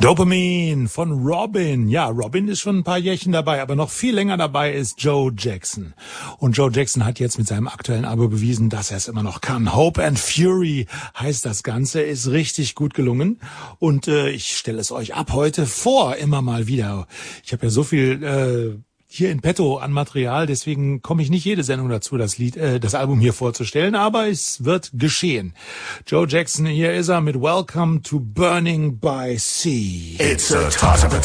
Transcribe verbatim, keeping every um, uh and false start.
Dopamine von Robin. Ja, Robin ist schon ein paar Jährchen dabei, aber noch viel länger dabei ist Joe Jackson. Und Joe Jackson hat jetzt mit seinem aktuellen Album bewiesen, dass er es immer noch kann. Hope and Fury heißt das Ganze, ist richtig gut gelungen. Und äh, ich stelle es euch ab heute vor, immer mal wieder. Ich habe ja so viel äh, hier in petto an Material, deswegen komme ich nicht jede Sendung dazu, das Lied, äh, das Album hier vorzustellen, aber es wird geschehen. Joe Jackson, hier ist er mit Welcome to Burning by Sea. It's a toss of